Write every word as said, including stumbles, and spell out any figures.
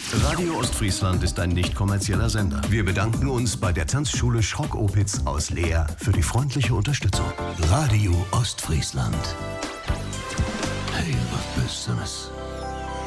Radio Ostfriesland ist ein nicht kommerzieller Sender. Wir bedanken uns bei der Tanzschule Schrock-Opitz aus Leer für die freundliche Unterstützung. Radio Ostfriesland. Hey, was bist du?